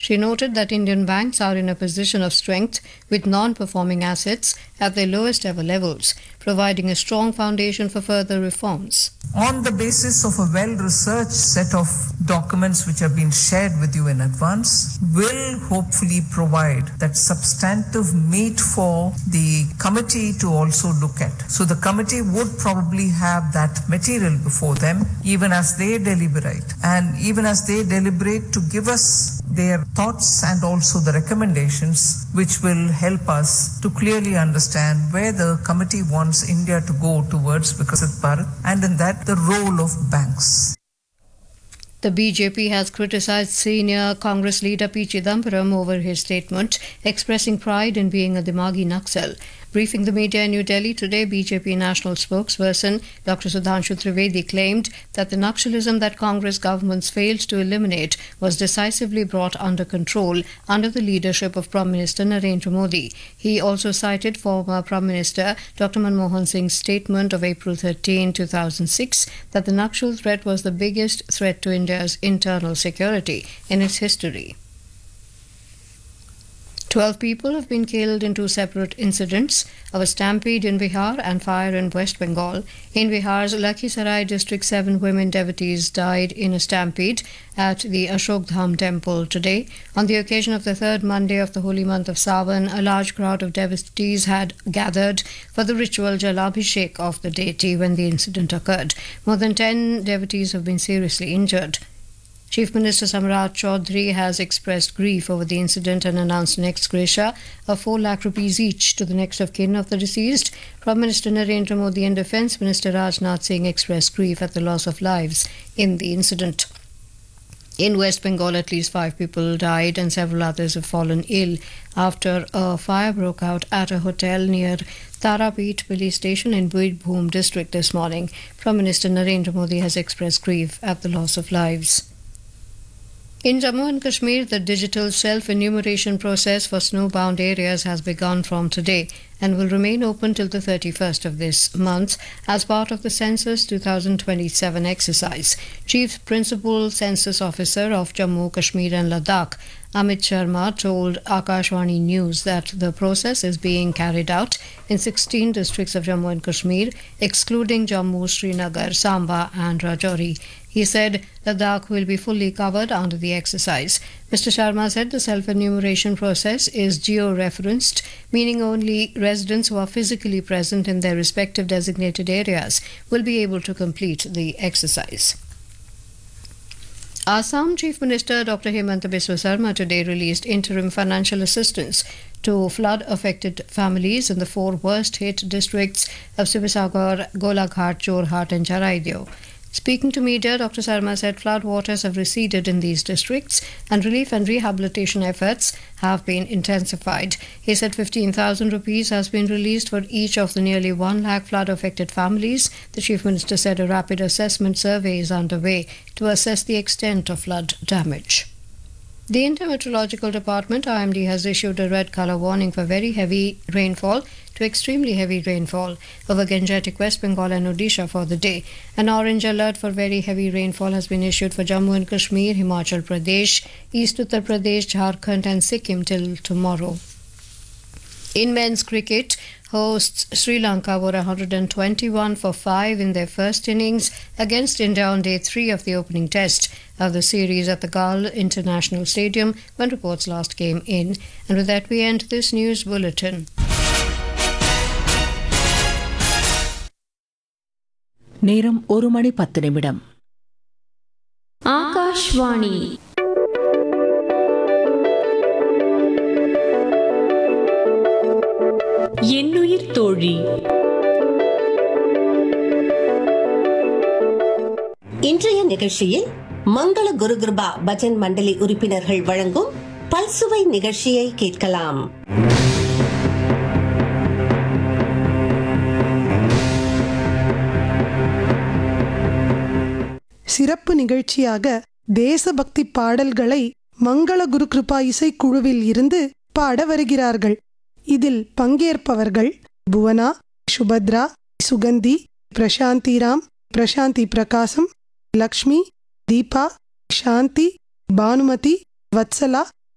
She noted that Indian banks are in a position of strength with non-performing assets at their lowest ever levels, providing a strong foundation for further reforms. On the basis of a well-researched set of documents which have been shared with you in advance, will hopefully provide that substantive meat for the committee to also look at. So the committee would probably have that material before them even as they deliberate, and even as they deliberate to give us their thoughts and also the recommendations which will help us to clearly understand where the committee wants India to go towards Viksit Bharat, and in that the role of banks. The BJP has criticized senior Congress leader P. Chidambaram over his statement, expressing pride in being a Dimagi Naxal. Briefing the media in New Delhi today, BJP national spokesperson Dr. Sudhanshu Trivedi claimed that the Naxalism that Congress governments failed to eliminate was decisively brought under control under the leadership of Prime Minister Narendra Modi. He also cited former Prime Minister Dr. Manmohan Singh's statement of April 13, 2006 that the Naxal threat was the biggest threat to India's internal security in its history. 12 people have been killed in two separate incidents of a stampede in Bihar and fire in West Bengal. In Bihar's Lakhisarai district, 7 women devotees died in a stampede at the Ashok Dham temple today. On the occasion of the third Monday of the holy month of Sawan, a large crowd of devotees had gathered for the ritual Jalabhishek of the deity when the incident occurred. More than 10 devotees have been seriously injured. Chief Minister Samrat Chaudhary has expressed grief over the incident and announced an ex gratia of 4 lakh rupees each to the next of kin of the deceased. Prime Minister Narendra Modi and Defence Minister Rajnath Singh expressed grief at the loss of lives in the incident. In West Bengal, at least 5 people died and several others have fallen ill after a fire broke out at a hotel near Tarapet police station in Birbhum district this morning. Prime Minister Narendra Modi has expressed grief at the loss of lives. In Jammu and Kashmir, the digital self-enumeration process for snowbound areas has begun from today and will remain open till the 31st of this month as part of the Census 2027 exercise. Chief Principal Census Officer of Jammu, Kashmir and Ladakh, Amit Sharma, told Akashvani News that the process is being carried out in 16 districts of Jammu and Kashmir, excluding Jammu, Srinagar, Samba and Rajouri. He said Ladakh will be fully covered under the exercise. Mr. Sharma said the self-enumeration process is geo-referenced, meaning only residents who are physically present in their respective designated areas will be able to complete the exercise. Assam Chief Minister Dr. Hemanta Biswa Sarma today released interim financial assistance to flood-affected families in the 4 worst-hit districts of Sivasagar, Golaghat, Jorhat and Charaideo. Speaking to media, Dr. Sarma said floodwaters have receded in these districts and relief and rehabilitation efforts have been intensified. He said 15,000 rupees has been released for each of the nearly 1 lakh flood-affected families. The Chief Minister said a rapid assessment survey is underway to assess the extent of flood damage. The Indian Meteorological Department, IMD, has issued a red colour warning for very heavy rainfall to extremely heavy rainfall over Gangetic, West Bengal and Odisha for the day. An orange alert for very heavy rainfall has been issued for Jammu and Kashmir, Himachal Pradesh, East Uttar Pradesh, Jharkhand and Sikkim till tomorrow. In men's cricket, hosts Sri Lanka were 121 for 5 in their first innings against India on day 3 of the opening test of the series at the Gal International Stadium when reports last came in. And with that we end this news bulletin. நேரம் 1:10. ஆகாஷ்வாணி. என்னுயிர் தோழி. இன்றைய நிகழ்ச்சியில் மங்கள குருகிருபா பஜன் மண்டலி உறுப்பினர்கள் வழங்கும் பல்சுவை நிகழ்ச்சியை கேட்கலாம். சிறப்பு நிகழ்ச்சியாக தேசபக்தி பாடல்களை மங்கள குரு கிருபா இசைக்குழுவில் இருந்து பாட வருகிறார்கள். இதில் பங்கேற்பவர்கள் புவனா, சுபத்ரா, சுகந்தி, பிரசாந்திராம், பிரசாந்தி பிரகாசம், லக்ஷ்மி, தீபா, சாந்தி, பானுமதி, வத்சலா